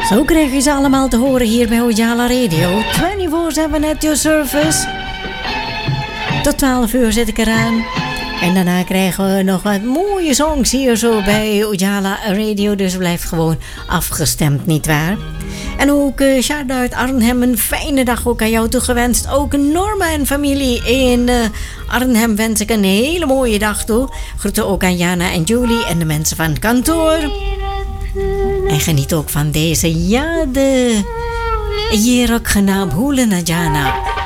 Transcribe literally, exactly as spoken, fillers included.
Zo krijg je ze allemaal te horen hier bij Ojala Radio. vierentwintig zeven at your service. Tot twaalf uur zit ik eraan. En daarna krijgen we nog wat mooie songs hier zo bij Ojala Radio. Dus blijf gewoon afgestemd, nietwaar? En ook uh, shout-out Arnhem, een fijne dag ook aan jou toegewenst. Ook Norma en familie in uh, Arnhem wens ik een hele mooie dag toe. Groeten ook aan Jana en Julie en de mensen van het kantoor. En geniet ook van deze jade. Hier ook genaamd Hoelen Jana.